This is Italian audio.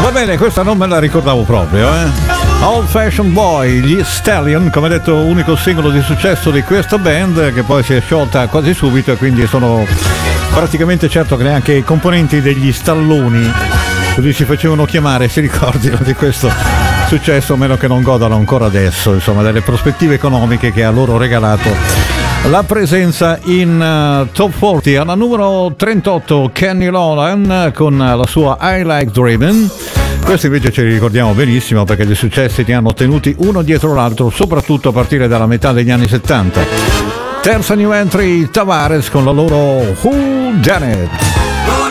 Va bene, questa non me la ricordavo proprio, Old Fashioned Boy, gli Stallion, come detto, unico singolo di successo di questa band che poi si è sciolta quasi subito, e quindi sono praticamente certo che neanche i componenti degli Stalloni, così si facevano chiamare, si ricordino di questo successo, a meno che non godano ancora adesso, insomma, delle prospettive economiche che ha loro regalato la presenza in Top 40. Alla numero 38 Kenny Lolan con la sua I Like Driven. Questi invece ce li ricordiamo benissimo perché gli successi li hanno ottenuti uno dietro l'altro, soprattutto a partire dalla metà degli anni 70. Terza new entry, Tavares con la loro Who Done It.